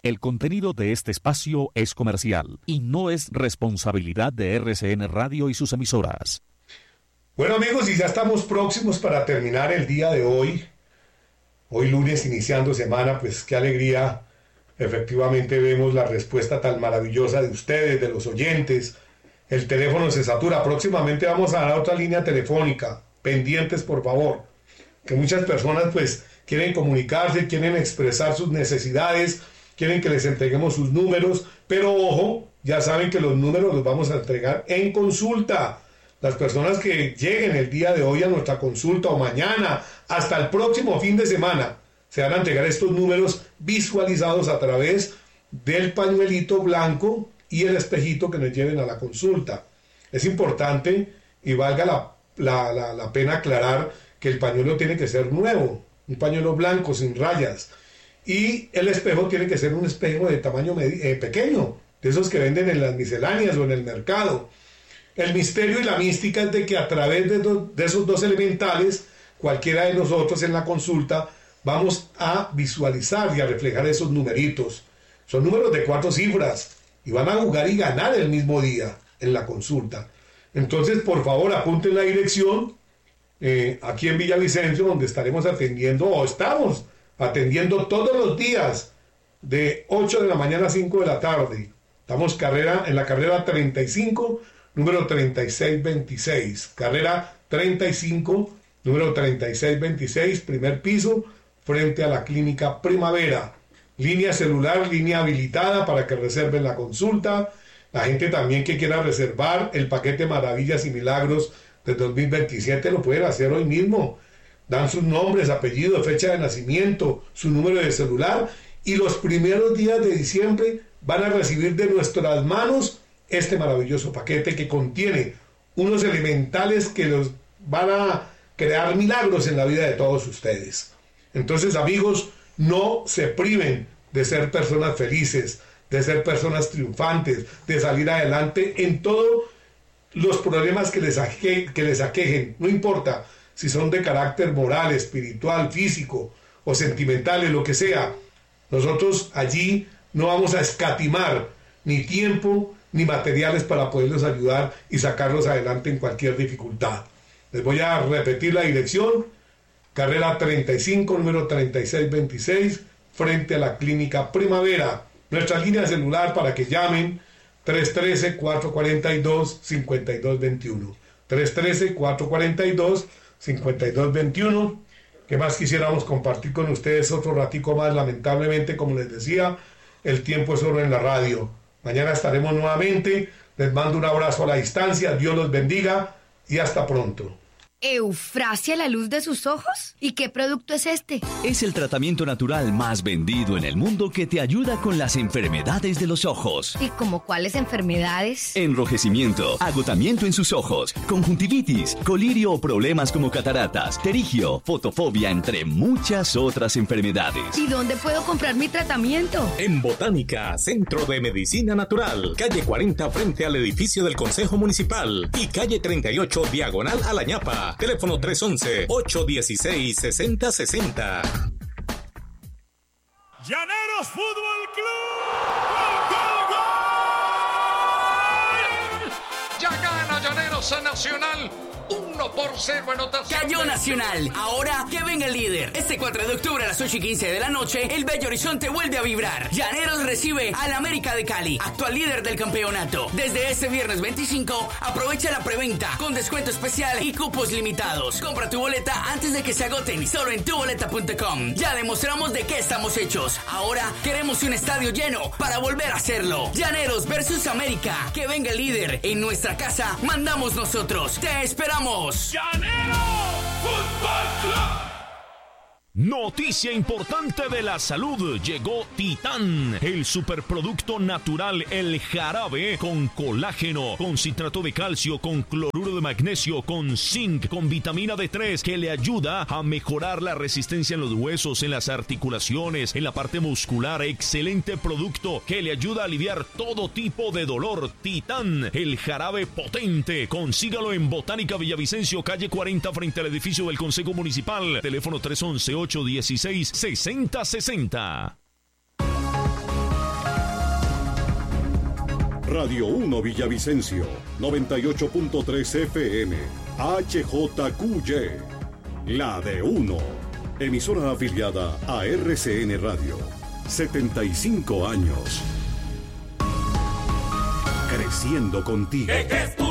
El contenido de este espacio es comercial y no es responsabilidad de RCN Radio y sus emisoras. Bueno, amigos, y ya estamos próximos para terminar el día de hoy. Hoy lunes, iniciando semana, pues qué alegría. Efectivamente vemos la respuesta tan maravillosa de ustedes, de los oyentes. El teléfono se satura. Próximamente vamos a dar otra línea telefónica. Pendientes, por favor. Que muchas personas pues quieren comunicarse, quieren expresar sus necesidades, quieren que les entreguemos sus números, pero ojo, ya saben que los números los vamos a entregar en consulta. Las personas que lleguen el día de hoy a nuestra consulta o mañana, hasta el próximo fin de semana, se van a entregar estos números visualizados a través del pañuelito blanco y el espejito que nos lleven a la consulta. Es importante y valga la pena aclarar que el pañuelo tiene que ser nuevo, un pañuelo blanco sin rayas. Y el espejo tiene que ser un espejo de tamaño pequeño, de esos que venden en las misceláneas o en el mercado. El misterio y la mística es de que a través de esos dos elementales, cualquiera de nosotros en la consulta, vamos a visualizar y a reflejar esos numeritos. Son números de 4 cifras y van a jugar y ganar el mismo día en la consulta. Entonces, por favor, apunten la dirección aquí en Villavicencio, donde estaremos atendiendo, o estamos atendiendo todos los días de 8 de la mañana a 5 de la tarde. Estamos en la carrera 35, número 3626. Carrera 35, número 3626, primer piso, frente a la clínica Primavera. Línea celular, línea habilitada para que reserven la consulta. La gente también que quiera reservar el paquete Maravillas y Milagros de 2027 lo pueden hacer hoy mismo. Dan sus nombres, apellidos, fecha de nacimiento, su número de celular, y los primeros días de diciembre van a recibir de nuestras manos este maravilloso paquete que contiene unos elementales que los van a crear milagros en la vida de todos ustedes. Entonces, amigos, no se priven de ser personas felices, de ser personas triunfantes, de salir adelante en todos los problemas que les aquejen. No importa si son de carácter moral, espiritual, físico o sentimentales, lo que sea. Nosotros allí no vamos a escatimar ni tiempo ni materiales para poderlos ayudar y sacarlos adelante en cualquier dificultad. Les voy a repetir la dirección: carrera 35, número 3626, frente a la clínica Primavera. Nuestra línea celular para que llamen: 313-442-5221. 313-442-5221. ¿Qué más quisiéramos compartir con ustedes otro ratico más? Lamentablemente, como les decía, el tiempo es oro en la radio. Mañana estaremos nuevamente. Les mando un abrazo a la distancia. Dios los bendiga y hasta pronto. ¿Eufrasia la luz de sus ojos? ¿Y qué producto es este? Es el tratamiento natural más vendido en el mundo que te ayuda con las enfermedades de los ojos. ¿Y como cuáles enfermedades? Enrojecimiento, agotamiento en sus ojos, conjuntivitis, colirio o problemas como cataratas, pterigio, fotofobia, entre muchas otras enfermedades. ¿Y dónde puedo comprar mi tratamiento? En Botánica, Centro de Medicina Natural, calle 40 frente al edificio del Consejo Municipal y calle 38 diagonal a la ñapa. Teléfono 311-816-6060. Llaneros Fútbol Club. ¡Gol! Ya gana Llaneros a Nacional. 1-0 anotación. Cayó Nacional. Ahora que venga el líder. Este 4 de octubre a las 8:15 de la noche, el Bello Horizonte vuelve a vibrar. Llaneros recibe al América de Cali, actual líder del campeonato. Desde este viernes 25, aprovecha la preventa con descuento especial y cupos limitados. Compra tu boleta antes de que se agoten, solo en tuboleta.com. Ya demostramos de qué estamos hechos. Ahora queremos un estadio lleno para volver a hacerlo. Llaneros versus América. Que venga el líder. En nuestra casa mandamos nosotros. Te esperamos. ¡Llanero Fútbol Club! Noticia importante de la salud. Llegó Titán, el superproducto natural, el jarabe con colágeno, con citrato de calcio, con cloruro de magnesio, con zinc, con vitamina D3, que le ayuda a mejorar la resistencia en los huesos, en las articulaciones, en la parte muscular. Excelente producto que le ayuda a aliviar todo tipo de dolor. Titán, el jarabe potente. Consígalo en Botánica Villavicencio, calle 40, frente al edificio del Consejo Municipal. Teléfono 311-816-6060. Radio 1 Villavicencio, 98.3 FM, HJQY, la de 1. Emisora afiliada a RCN Radio. 75 años. Creciendo contigo. ¿Qué es tu